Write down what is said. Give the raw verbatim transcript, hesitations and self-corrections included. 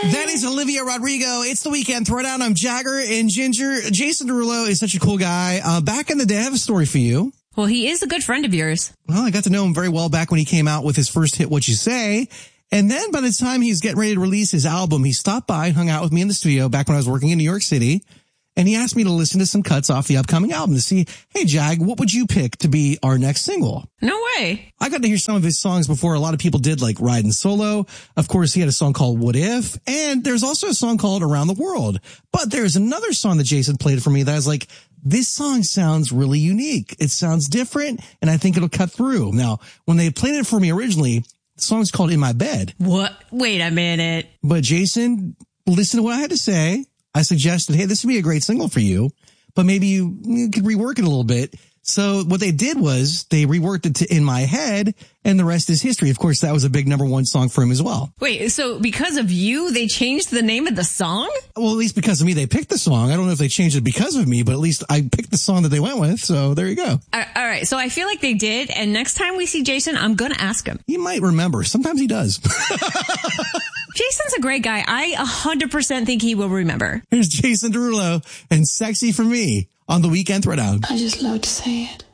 That is Olivia Rodrigo. It's the weekend throwdown. I'm Jagger and Ginger. Jason Derulo is such a cool guy. Uh, back in the day, I have a story for you. Well, he is a good friend of yours. Well, I got to know him very well back when he came out with his first hit, What You Say. And then by the time he's getting ready to release his album, he stopped by and hung out with me in the studio back when I was working in New York City. And he asked me to listen to some cuts off the upcoming album to see, hey, Jag, what would you pick to be our next single? No way. I got to hear some of his songs before a lot of people did, like Riding Solo. Of course, he had a song called What If? And there's also a song called Around the World. But there's another song that Jason played for me that I was like, this song sounds really unique. It sounds different, and I think it'll cut through. Now, when they played it for me originally, the song's called In My Bed. What? Wait a minute. But Jason, listen to what I had to say. I suggested, hey, this would be a great single for you, but maybe you, you could rework it a little bit. So what they did was they reworked it to In My Head, and the rest is history. Of course, that was a big number one song for him as well. Wait, so because of you, they changed the name of the song? Well, at least because of me, they picked the song. I don't know if they changed it because of me, but at least I picked the song that they went with. So there you go. All right. So I feel like they did. And next time we see Jason, I'm going to ask him. He might remember. Sometimes he does. Jason's a great guy. I one hundred percent think he will remember. Here's Jason Derulo and Sexy for Me on the Weekend Throwdown. I just love to say it.